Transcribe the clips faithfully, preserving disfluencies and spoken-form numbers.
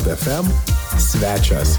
Gold ef em svečias.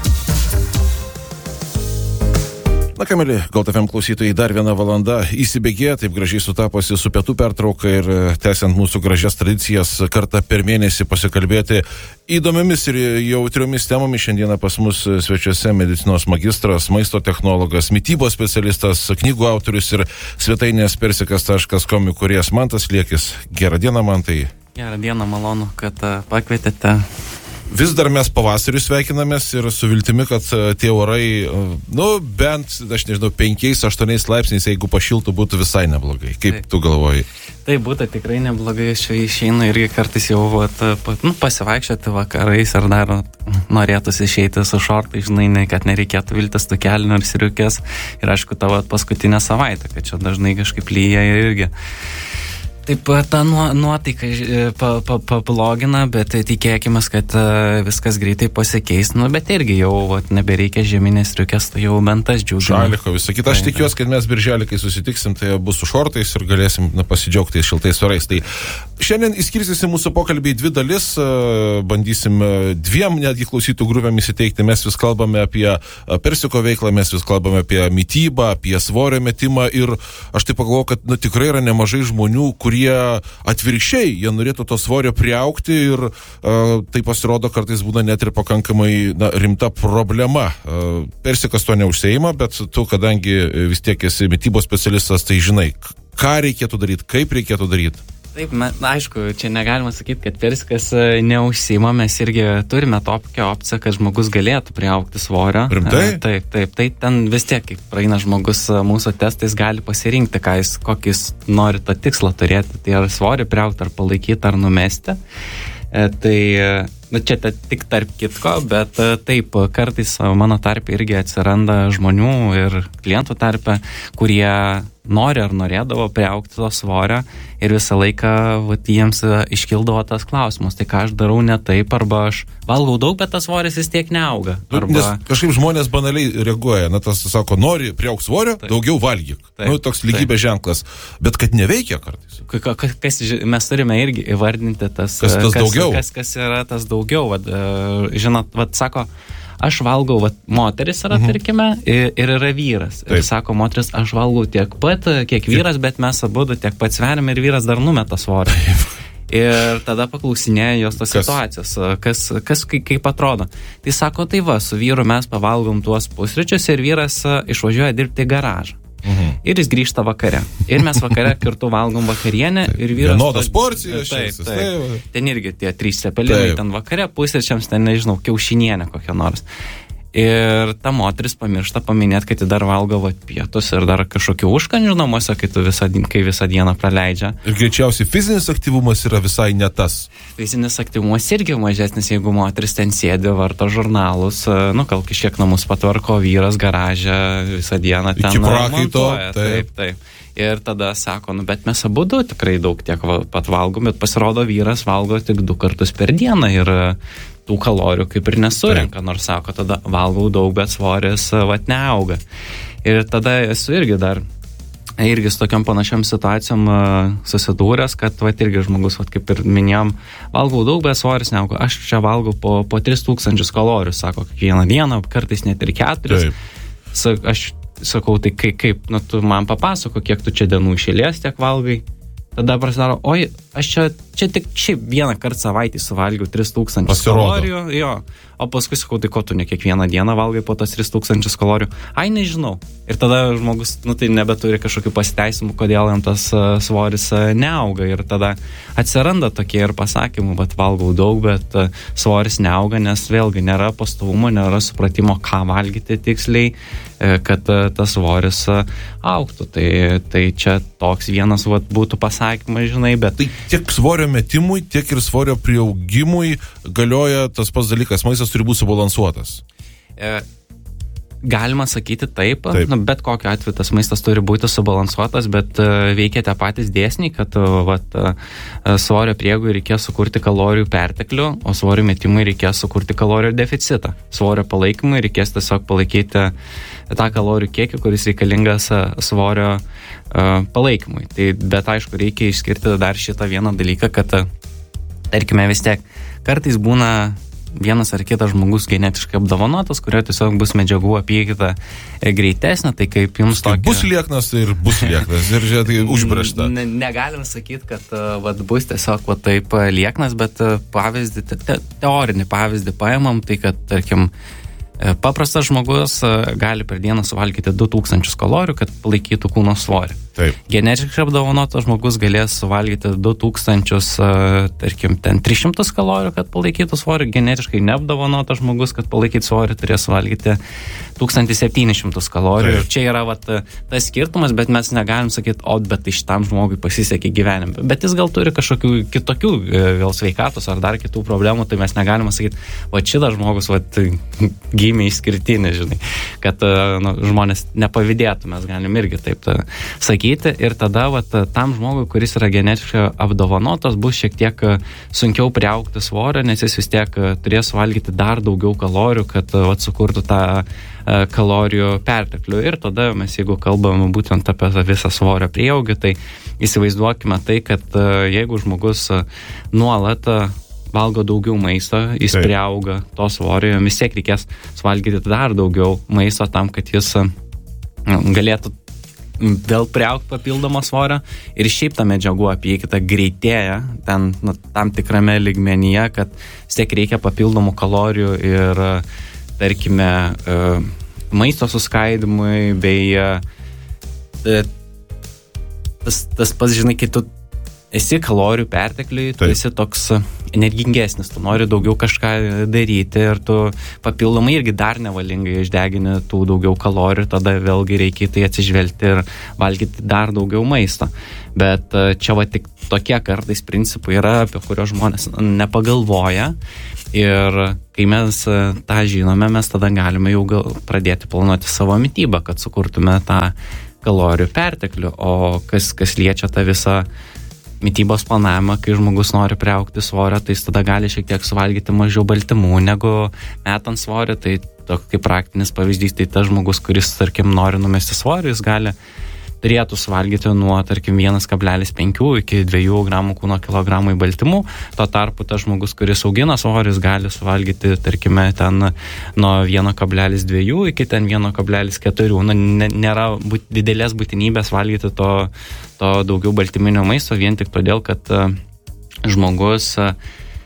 Na ką, mėly Gold ef em klausytojai, dar viena valanda įsibėgė, taip gražiai sutaposi su pietų pertrauka ir tęsiant mūsų gražias tradicijas kartą per mėnesį pasikalbėti įdomiomis ir jautriomis temomis. Šiandieną pas mus svečiuose medicinos magistras, maisto technologas, mitybos specialistas, knygų autorius ir svetainės persikas taškas com įkūrėjas Mantas Liekis. Gerą dieną, Mantai. Gerą dieną, malonu, kad pakvietėte. Vis dar mes pavasarį sveikinamės ir su viltimi, kad tie orai, nu, bent, aš nežinau, penkiais, aštuoniais laipsniais, jeigu pašiltų, būtų visai neblogai. Kaip Taip. Tu galvoji? Tai būtų tikrai neblogai, aš išeinu irgi kartais jau vat, nu, pasivaikščioti vakarais ar dar norėtųsi išeiti su šortai, žinai, ne, kad nereikėtų viltis tų kelnių ir siriukės. Ir aišku, tavo paskutinę savaitę, kad čia dažnai kažkaip lyja irgi. Taip, ta nuotaika pablogina, bet tikėkime, kad viskas greitai pasikeis, nu, bet irgi jau vat, nebereikia žieminės striukės, tai jau bent tas džiugina. Žaliko, visą kitą. Aš tikiuosi, kad mes birželį, kai susitiksim, tai bus su šortais ir galėsim na, pasidžiaugti šiltais orais. Tai šiandien įskirstysim mūsų pokalbį į dvi dalis, bandysim dviem netgi klausytų grupėm įsiteikti. Mes vis kalbame apie persiko veiklą, mes vis kalbame apie mitybą, apie svorio metimą ir aš taip pagalvoju, kad nu, tikrai yra nemažai žmonių, kurie atvirkščiai, jie norėtų to svorio priaugti ir uh, tai pasirodo kartais būna net ir pakankamai na, rimta problema. Uh, persikas to neužseima, bet tu, kadangi vis tiek esi mitybos specialistas, tai žinai, ką reikėtų daryti, kaip reikėtų daryti. Taip, na, aišku, čia negalima sakyti, kad persikas neužsiima, mes irgi turime tokią opciją, kad žmogus galėtų priaugti svorio. Rimtai? Taip, taip, tai ten vis tiek, kai praeina žmogus mūsų testais, gali pasirinkti, ką jis, kokį jis nori tą tikslą turėti, tai ar svorį priaugti, ar palaikyti, ar numesti. E, tai, na, čia ta, tik tarp kitko, bet taip, kartais mano tarpe irgi atsiranda žmonių ir klientų tarpe, kurie nori ar norėdavo priaugti to svorio ir visą laiką vat, jiems iškildavo tas klausimas, tai ką aš darau ne taip, arba aš valgau daug, bet tas svoris vis tiek neauga. Arba... Nes kažkaip žmonės banaliai reaguoja, na tas sako, nori priaugti svorio, taip. Daugiau valgyk. Taip. Nu, toks lygybės ženklas, bet kad neveikia kartais. Kas, kas, mes turime irgi įvardinti tas, kas, tas kas, daugiau. Kas, kas yra tas daugiau. Vat, žinot, vat, sako, aš valgau, vat, moteris yra, mhm. tarkime, ir, ir yra vyras. Taip. Ir sako, moteris, aš valgau tiek pat, kiek vyras, bet mes abudu tiek pat sveriam ir vyras dar numeta svorį. Ir tada paklausinėja jos tos kas? situacijos, kas, kas kaip, kaip atrodo. Tai sako, tai va, su vyru mes pavalgom tuos pusryčius ir vyras išvažiuoja dirbti į garažą. Mhm. Ir jis grįžta vakare. Ir mes vakare kartu valgom vakarienę ir vyras... Vienodas porcijos. Taip, taip, taip. Ten irgi tie trys cepelinai, ten vakare pusryčiams, ten nežinau, kiaušinienė kokia nors. Ir ta moteris pamiršta paminėti, kad ji dar valgo vat, pietus ir dar kažkokių užkandžių namuose, kai, visą, kai visą dieną praleidžia. Ir greičiausiai fizinis aktyvumas yra visai ne tas. Fizinis aktyvumas irgi mažesnis, jeigu moteris ten sėdi, varto žurnalus, nu, gal kažkiek namus patvarko, vyras garaže visą dieną ten montuoja. Taip, taip. Ir tada sako, nu, bet mes abudu tikrai daug tiek pat valgom, bet pasirodo vyras valgo tik du kartus per dieną ir tų kalorijų kaip ir nesurenka, nors sako, tada valgau daug, bet svoris vat neauga. Ir tada esu irgi dar, irgi su tokiam panašiam situacijom susidūręs, kad vat irgi žmogus, vat kaip ir minėjom, valgau daug, bet svoris neauga. Aš čia valgau po, po tris tūkstančius kalorijų, sako, kiekvieną dieną, kartais net ir keturis. Aš sakau, tai kaip, kaip nu, tu man papasako, kiek tu čia dienų iš eilės tiek valgai. Tada prasidaro, oi, aš čia, čia tik šiaip vieną kartą savaitį suvalgiau tris tūkstančius kalorijų, jo, o paskui sakau, tai ko tu ne kiekvieną dieną valgai po tas tris tūkstančius kalorijų? Ai, nežinau. Ir tada žmogus, nu tai nebeturi kažkokių pasiteisimų, kodėl jam tas uh, svoris uh, neauga. Ir tada atsiranda tokie ir pasakymų, bet valgau daug, bet uh, svoris neauga, nes vėlgi nėra pastovumo, nėra supratimo, ką valgyti tiksliai, uh, kad uh, tas svoris uh, augtų. Tai, tai čia toks vienas vat, būtų pasakymas, žinai, bet... Tai tiek svorio metimui, tiek ir svorio prieaugimui galioja tas pats dalykas, maistas turi būti subalansuotas. E, galima sakyti taip, taip. Nu, bet kokiu atveju tas maistas turi būti subalansuotas, bet uh, veikia tie patys dėsniai, kad uh, vat, uh, svorio prieaugui reikės sukurti kalorijų perteklių, o svorio metimui reikės sukurti kalorijų deficitą. Svorio palaikymui reikės tiesiog palaikyti tą kalorijų kiekį, kuris reikalingas uh, svorio uh, palaikymui. Tai, bet aišku, reikia išskirti dar šitą vieną dalyką, kad uh, tarkime vis tiek kartais būna vienas ar kitas žmogus genetiškai apdovanotas, kurio tiesiog bus medžiagų apykaita greitesnė, tai kaip jums tokia... Bus lieknas ir bus lieknas, ir čia tai užbrėžta. Ne, negalim sakyti, kad vat, bus tiesiog vat, taip lieknas, bet pavyzdį, te, teorinį pavyzdį paimam, tai kad, tarkim, paprastas žmogus gali per dieną suvalgyti du tūkstančius kalorijų, kad palaikytų kūno svorį. Taip. Genetiškai apdovanotas žmogus galės suvalgyti du tūkstančius, tarkim, ten tris šimtus kalorijų, kad palaikytų svorį. Genetiškai neapdovanotas žmogus, kad palaikytų svorį, turės suvalgyti tūkstantį septynis šimtus kalorijų. Taip. Čia yra vat, tas skirtumas, bet mes negalim sakyti, o, bet tai šitam žmogui pasisekė gyvenime. Bet jis gal turi kažkokių kitokių, gal sveikatos ar dar kitų problemų, tai mes negalim sakyti, va šitas žmogus vat, gimė išskirtinį, žinai, kad nu, žmonės nepavydėtų, mes galim irgi taip ta, sakyti. Ir tada vat, tam žmogui, kuris yra genetiškai apdovanotas, bus šiek tiek sunkiau priaugti svorio, nes jis vis tiek turės valgyti dar daugiau kalorijų, kad vat, sukurtų tą kalorijų perteklių. Ir tada mes, jeigu kalbame būtent apie visą svorio prieaugį, tai įsivaizduokime tai, kad jeigu žmogus nuolat valgo daugiau maisto, jis Taip. priauga to svorio, vis tiek reikės suvalgyti dar daugiau maisto tam, kad jis galėtų vėl priaugti papildomą svorio. Ir šiaip ta medžiagų apykaita greitėja ten nu, tam tikrame lygmenyje, kad vis tiek reikia papildomų kalorijų ir, tarkime, maisto suskaidymui bei tas, tas pats, žinai, kai tu esi kalorijų pertekliui, tu esi toks energingesnis, tu nori daugiau kažką daryti ir tu papildomai irgi dar nevalingai išdegini tų daugiau kalorijų, tada vėlgi reikia tai atsižvelgti ir valgyti dar daugiau maisto. Bet čia va tik tokie kartais principai yra, apie kurios žmonės nepagalvoja ir kai mes tą žinome, mes tada galime jau gal pradėti planuoti savo mitybą, kad sukurtume tą kalorijų perteklių, o kas, kas liečia tą visą mitybos planavimą, kai žmogus nori priaugti svorio, tai jis tada gali šiek tiek suvalgyti mažiau baltymų negu metant svorį, tai toks kaip praktinis pavyzdys, tai tas žmogus, kuris, tarkim, nori numesti svorį, jis gali turėtų suvalgyti nuo, tarkim, vienas kablelis penki iki dviejų gramų kūno kilogramui baltymų, tuo tarpu tas žmogus, kuris augina svorį, jis gali suvalgyti, tarkime, ten nuo vieno kablelis dvi iki ten vieno kablelis keturi. Na, nėra būt, didelės būtinybės valgyti to, to daugiau baltyminio maisto, vien tik todėl, kad uh, žmogus, uh,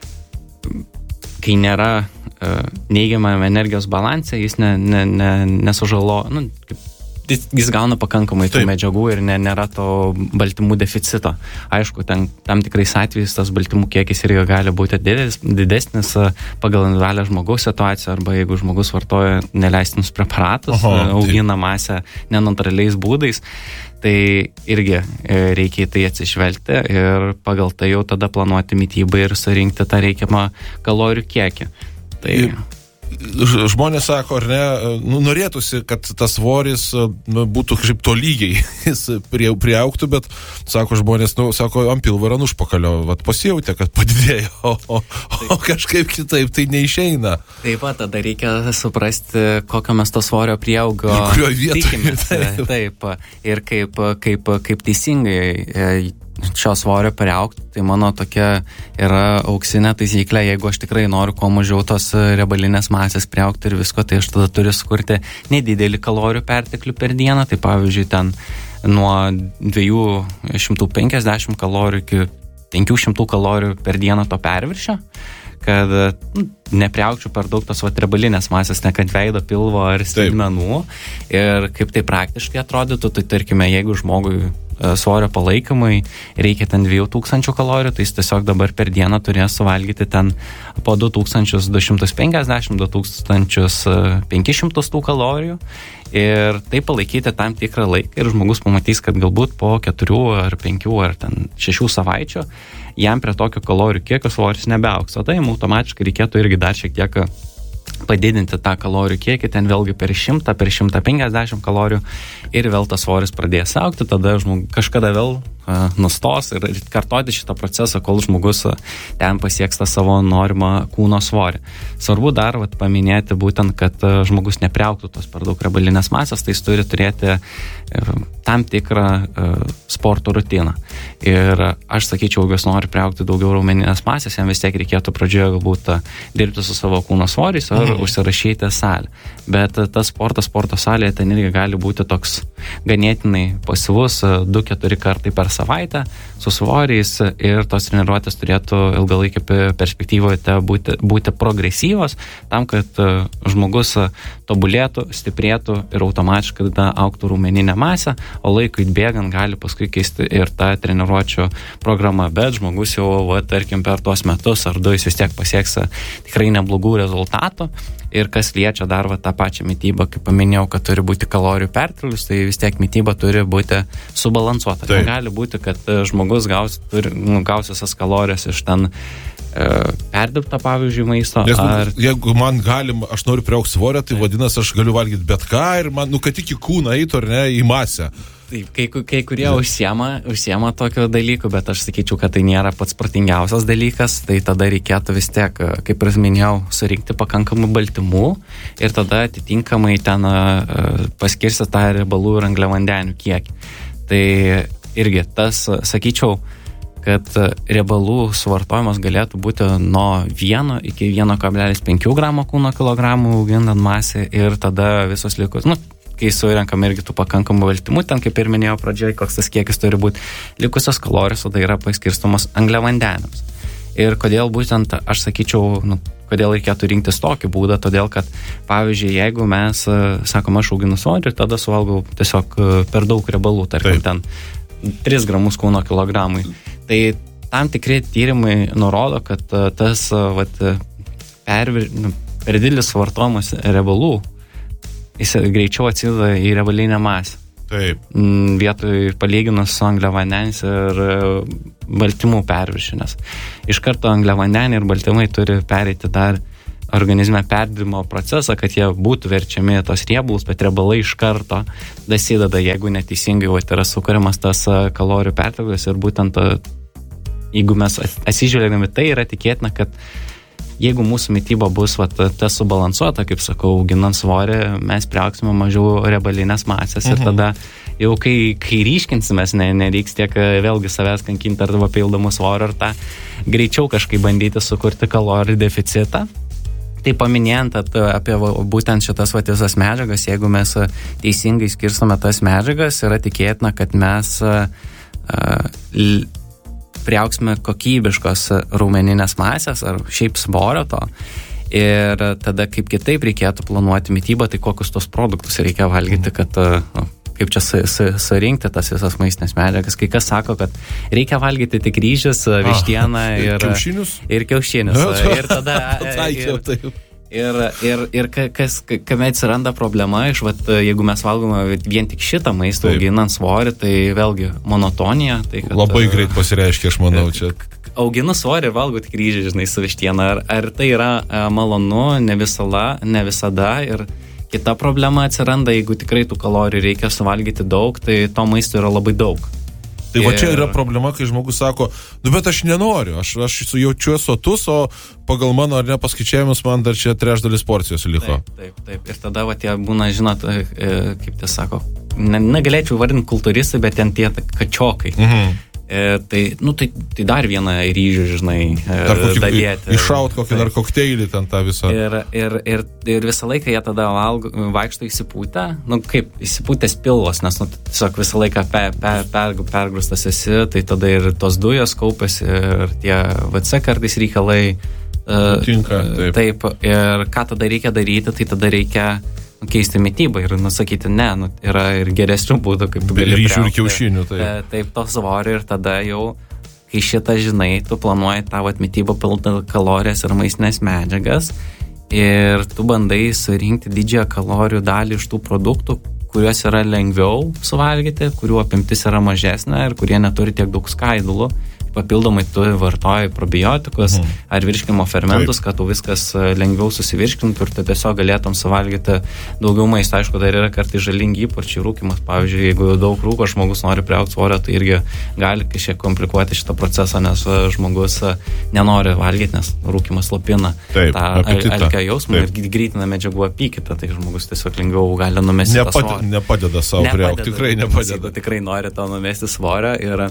kai nėra uh, neigiamame energijos balanse, jis ne, ne, ne, nesužalo, nu, kaip jis gauna pakankamai tų Taip. medžiagų ir ne, nėra to baltymų deficito. Aišku, ten, tam tikrais atvejais tas baltymų kiekis irgi gali būti didesnis, didesnis pagal individualią žmogaus situaciją, arba jeigu žmogus vartoja neleistinus preparatus, Oho, augina tai. masę nenatūraliais būdais, tai irgi reikia į tai atsižvelgti ir pagal tai jau tada planuoti mitybą ir surinkti tą reikiamą kalorijų kiekį. Tai... Ir... Žmonės sako, ar ne, nu, norėtųsi, kad tas svoris nu, būtų kažkaip tolygiai, jis prie, priaugtų, bet, sako žmonės, nu, sako, ant pilvo ir ant užpakalio, vat pasijautė, kad padidėjo, o, o, o kažkaip kitaip tai neišeina. Taip pat, tada reikia suprasti, kokio mes to svorio prieaugio tikimės. Taip. taip, ir kaip, kaip, kaip teisingai šio svorio priaugti, tai mano tokia yra auksinė taisyklė, jeigu aš tikrai noriu kuo mažiau tos riebalinės masės priaugti ir visko, tai aš tada turiu sukurti nedidelį kalorijų perteklių per dieną, tai pavyzdžiui ten nuo dviejų šimtų penkiasdešimt kalorijų iki penkių šimtų kalorijų per dieną to perviršio, kad nu, nepriaugčiau per daug tos vat riebalinės masės, ne kad veido, pilvo ar sėdmenų. Ir kaip tai praktiškai atrodytų, tai tarkime, jeigu žmogui svorio palaikymui reikia ten dviejų tūkstančių kalorijų, tai jis tiesiog dabar per dieną turės suvalgyti ten po du tūkstančius du šimtus penkiasdešimt, du tūkstančius penkis šimtus tų kalorijų ir tai palaikyti tam tikrą laiką ir žmogus pamatys, kad galbūt po keturių ar penkių ar ten šešių savaičių jam prie tokio kalorijų kiekio svoris nebeaugs, o tai jam automatiškai reikėtų irgi dar šiek tiek padidinti tą kalorijų kiekį, ten vėlgi per šimtą, per šimtą penkiasdešimt kalorijų ir vėl tas svoris pradės augti, tada žmog, kažkada vėl nustos ir kartoti šitą procesą, kol žmogus ten pasieks tą savo norimą kūno svorį. Svarbu dar vat, paminėti būtent, kad žmogus nepriaugtų tos per daug riebalinės masės, tai jis turi turėti tam tikrą sporto rutiną. Ir aš sakyčiau, jeigu jis nori priaugti daugiau raumeninės masės, jam vis tiek reikėtų pradžioje galbūt dirbti su savo kūno svoriais ar mhm. užsirašyti salę. Bet tas sportas sporto salėje ten irgi gali būti toks ganėtinai pasyvus du keturi kartai per savaitę su svoriais ir tos treniruotės turėtų ilgalaikį perspektyvoje būti, būti progresyvos tam, kad žmogus tobulėtų, stiprėtų ir automatiškai tada augtų raumeninė masė, o laikui bėgant gali paskui keisti ir tą treniruočio programą, bet žmogus jau, va, tarkim, per tuos metus ar du jis vis tiek pasieks tikrai neblogų rezultatų. Ir kas liečia dar va, tą pačią mitybą, kaip paminėjau, kad turi būti kalorijų perteklius, tai vis tiek mityba turi būti subalansuota. Tai gali būti, kad žmogus gaus, turi, nu, gaus visas kalorijas iš ten e, perdirbtą, pavyzdžiui, maisto. Nes, ar... Jeigu man galim, aš noriu priaugti svorio, tai vadinasi, aš galiu valgyti bet ką ir man, nu, kad tik į kūną eitų ar ne, į masę. Taip, kai, kai kurie užsiema, užsiema tokio dalykų, bet aš sakyčiau, kad tai nėra pats protingiausias dalykas, tai tada reikėtų vis tiek, kaip ir minėjau, surinkti pakankamai baltymų ir tada atitinkamai ten paskirsti tą riebalų ir angliavandenių kiekį. Tai irgi tas, sakyčiau, kad riebalų suvartojimas galėtų būti nuo vieno iki vieno kablelis penki gramo kūno kilogramų auginant masę ir tada visos likus, nu, kai surenkam irgi tų pakankamų baltymų, ten kaip ir minėjau pradžioje, koks tas kiekis turi būti, likusios kalorijos tada yra paskirstomos angliavandeniams. Ir kodėl būtent, aš sakyčiau, nu, kodėl reikėtų rinktis tokį būdą, todėl kad, pavyzdžiui, jeigu mes, sakom, aš auginu svorį, tada suvalgau tiesiog per daug riebalų, tarkim, ten tris gramus kūno kilogramui. Tai tam tikri tyrimai nurodo, kad tas, vat, per, per didelis vartojimas riebalų jis greičiau atsideda į riebalinę masę. Taip. Vietoj palyginus su angliavandeniais ir baltymų perviršinės. Iš karto angliavandeniai ir baltymai turi pereiti dar organizme perdirbimo procesą, kad jie būtų verčiami tos riebalus, bet riebalai iš karto dasideda, jeigu neteisingai vat, yra sukuriamas tas kalorijų perteklius ir būtent jeigu mes atsižvelgiame, tai yra tikėtina, kad jeigu mūsų mityba bus vat, tas subalansuota, kaip sakau, auginant svorį, mes priaugsime mažiau riebalinės masės mhm. ir tada jau kai, kai ryškinsimės, ne, nereiks tiek vėlgi savęs kankinti ar papildomų svorio ar tą greičiau kažkaip bandyti sukurti kalorijų deficitą. Tai paminėjant apie būtent šitas vat, visas medžiagas, jeigu mes teisingai skirstome tas medžiagas, yra tikėtina, kad mes uh, priaugsime kokybiškos raumeninės masės ar šiaip svorio to. Ir tada kaip kitaip reikėtų planuoti mitybą, tai kokius tos produktus reikia valgyti, kad nu, kaip čia surinkti tas visas maistinės medžiagas. Kai kas sako, kad reikia valgyti tik ryžius, vištieną ah, ir, ir kiaušinius. Ir kiaušinius. Ir tada... Taikiau, taip. Ir, ir, ir kas, kame atsiranda problema, iš, vat, jeigu mes valgome vien tik šitą maistą, auginant svorį, tai vėlgi monotonija. Tai, kad, labai greit pasireiškia, aš manau, čia. Auginu svorį ir valgo tik ryžį, žinai, su vištiena. Ar, ar tai yra malonu, ne visada, ne visada. Ir kita problema atsiranda, jeigu tikrai tų kalorijų reikia suvalgyti daug, tai to maisto yra labai daug. Tai va čia yra problema, kai žmogus sako, nu bet aš nenoriu, aš, aš jaučiu sotus, o pagal mano ar ne paskaičiavimus man dar čia trečdalis porcijos liko. Taip, taip, taip. Ir tada va tie būna, žinot, kaip tie sako, ne, negalėčiau vardinti kultūristai, bet ten tie kačiokai. Mhm. E, tai, nu, tai, tai dar vieną ryžių, žinai, dadėti. Iššaut kokį dar kokteilį ten tą visą. Ir, ir, ir, ir visą laiką jie tada valgo, vaikšto įsipūtę, nu kaip, įsipūtės pilvos, nes nu, tiesiog visą laiką pe, pe, per, pergrūstas esi, tai tada ir tos dujos kaupiasi ir tie V C kartais reikalai. Tinka, taip. Taip, ir ką tada reikia daryti, tai tada reikia keisti mitybą ir nusakyti, ne, nu, yra ir geresnių būdų, kaip tu gali ryžių ir kiaušinių, taip. E, taip, to svorio ir tada jau, kai šitą žinai, tu planuoji tavo mitybą pilti kalorijas ir maistinės medžiagas ir tu bandai surinkti didžiąją kalorijų dalį iš tų produktų, kuriuos yra lengviau suvalgyti, kurių apimtis yra mažesnė ir kurie neturi tiek daug skaidulų papildomai tu vartoji probiotikus mhm. ar virškinimo fermentus, Taip. kad tu viskas lengviau susivirškintų ir tu tiesiog galėtum suvalgyti daugiau maisto. Aišku, dar yra kartais žalingi įpročiai, rūkymas. Pavyzdžiui, jeigu daug rūko žmogus nori priaugti svorio, tai irgi gali kažkiek komplikuoti šitą procesą, nes žmogus nenori valgyti, nes rūkymas slopina Taip, tą alkio jausmą ir greitina medžiagų apykitą, tai žmogus tiesiog lengviau gali numesti Nepad, tą svorį. Nepadeda savo priaugti, tikrai nepadeda. Jeigu tikrai nori to numesti svorio ir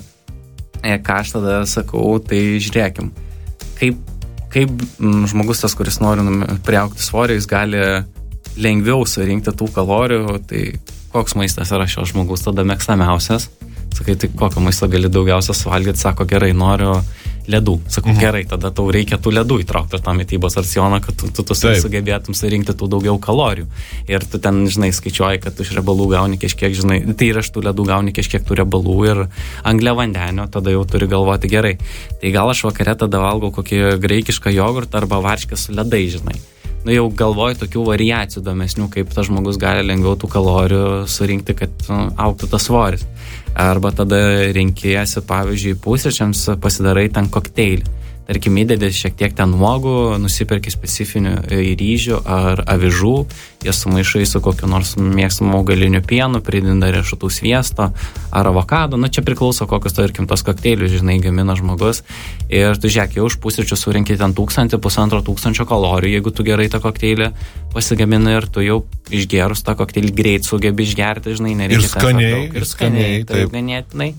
ką aš tada sakau, tai žiūrėkim, kaip, kaip žmogus tas, kuris nori priaugti svorio, jis gali lengviau surinkti tų kalorijų, tai koks maistas yra šio žmogus tada mėgstamiausias. Sakai, tai kokio maisto gali daugiausia suvalgyti, sako, gerai, noriu ledų. Sakau, mhm. gerai, tada tau reikia tų ledų įtraukti į tą mitybos racioną, kad tu, tu, tu sugebėtum surinkti tų daugiau kalorijų. Ir tu ten, žinai, skaičiuoji, kad tu iš riebalų gauni kažkiek, žinai, tai ir iš tų ledų gauni kažkiek tų riebalų ir angliavandenio, tada jau turi galvoti gerai. Tai gal aš vakare tada valgau kokį graikišką jogurtą arba varškę su ledai, žinai. Nu, jau galvoju tokių variacijų domesnių, kaip tas žmogus gali lengviau tų kalorijų surinkti, kad nu, augtų tas svoris. Arba tada renkiesi, pavyzdžiui, pusryčiams pasidarai ten kokteilį. Tarkim, įdedi šiek tiek ten uogų, nusiperki specifinių ryžių ar avižų, jas sumaišai su kokiu nors mėgstamu augaliniu pienu, prideda riešutų sviesto ar avokado. Nu, čia priklauso kokius, tarkim, tos kokteilius, žinai, gamina žmogus. Ir tu žiūrėk, jau už pusryčių surinki ten tūkstantį, pusantro tūkstančio kalorijų, jeigu tu gerai tą kokteilį pasigamini ir tu jau išgerus tą kokteilį greit sugebi išgerti, žinai, nereikia. Ir skaniai, ir skaniai, taip ganėtinai.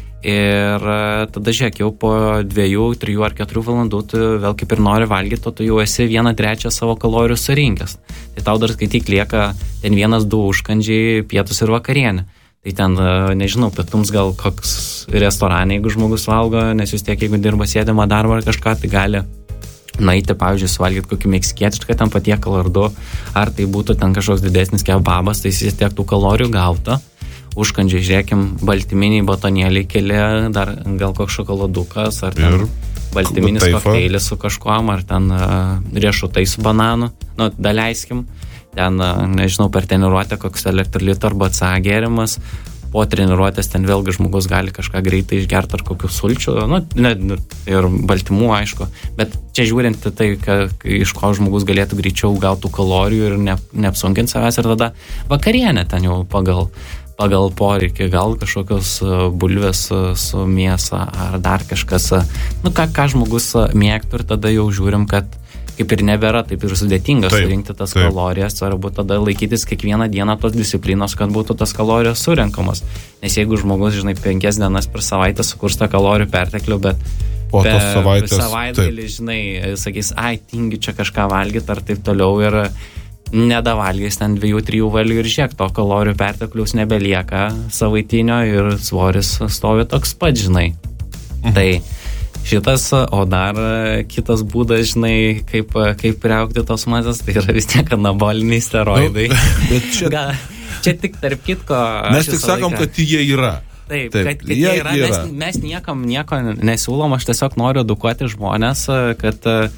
Ir tada žiūrėk, jau po dviejų, trijų ar keturių valandų tu vėl kaip ir nori valgyti, o tu jau esi vieną trečią savo kalorijų surinkęs. Tai tau dar skaityk lieka ten vienas, du užkandžiai, pietus ir vakarienė. Tai ten, nežinau, pietums gal koks restorane, jeigu žmogus valgo, nes vis tiek, jeigu dirba sėdimą darbą ar kažką, tai gali nueiti, pavyzdžiui, suvalgyti kokį meksikietišką ten patiekalą ar du, ar tai būtų ten kažkoks didesnis kebabas, tai vis tiek tų kalorijų gauta. Užkandžiai, žiūrėkim, baltyminiai batonėliai keli, dar gal koks šokoladukas, ar ten ir baltyminis kokteilis su kažkuom, ar ten uh, riešutai su bananu, nu, daleiskim, ten, uh, nežinau, per treniruotę koks elektrolito arba C A gėrimas, po treniruotės ten vėlgi žmogus gali kažką greitai išgerti ar kokių sulčių, nu, ne, ir baltymų, aišku, bet čia žiūrint tai, ka, iš ko žmogus galėtų greičiau gautų kalorijų ir ne, neapsunkinti savęs, ir tada vakarienė ten jau pagal pagal poreikį, gal kažkokios bulvės su mėsa ar dar kažkas, nu ką, ką žmogus mėgtų, ir tada jau žiūrim, kad kaip ir nebėra taip ir sudėtinga taip, surinkti tas taip. kalorijas, svarbu tada laikytis kiekvieną dieną tos disciplinos, kad būtų tas kalorijos surenkamos. Nes jeigu žmogus, žinai, penkias dienas per savaitę sukurs tą kalorijų perteklių, bet po tos savaitės, savaitgalį, žinai, sakys, ai, tingi čia kažką valgyti ar taip toliau, ir nedavalgys ten dviejų, trijų valių ir žiek, to kalorijų pertekliaus nebelieka savaitinio ir svoris stovi toks pat, žinai. Mhm. Tai šitas, o dar kitas būdas, žinai, kaip, kaip priaugti tos masės, tai yra vis tiek anaboliniai steroidai. Nu, bet čia... Ga, čia tik tarp kitko... Mes tik sakom, laiką... kad jie yra. Taip, Taip, kad, kad jie yra, yra. Mes, mes niekam nieko nesiūlom, aš tiesiog noriu edukuoti žmonės, kad e,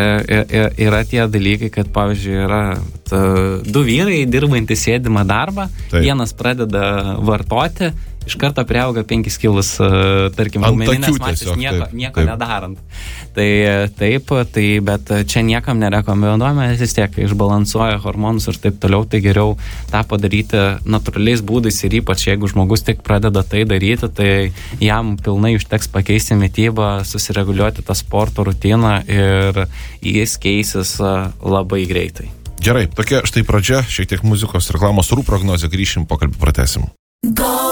e, yra tie dalykai, kad, pavyzdžiui, yra ta, du vyrai dirbantys sėdimą darbą, Taip. vienas pradeda vartoti, iš karto priauga penkis kilus, tarkim, raumeninės masės, nieko, taip, nieko taip. nedarant. Tai taip, tai, bet čia niekam nerekomenduojame, nes vis tiek išbalansuoja hormonus ir taip toliau, tai geriau tą padaryti natūraliais būdais, ir ypač jeigu žmogus tik pradeda tai daryti, tai jam pilnai užteks pakeisti mitybą, susireguliuoti tą sporto rutiną ir jis keisis labai greitai. Gerai, tokia štai pradžia, šiek tiek muzikos reklamos, orų prognozė, grįšim, pokalbį pratęsim.